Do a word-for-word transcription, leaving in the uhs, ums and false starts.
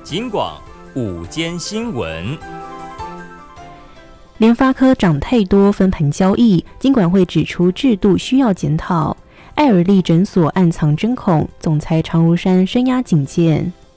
金广午间新闻。 联发科涨太多分盘交易，金管会指出制度需要检讨。爱尔利诊所暗藏针孔，总裁常如山声压警戒。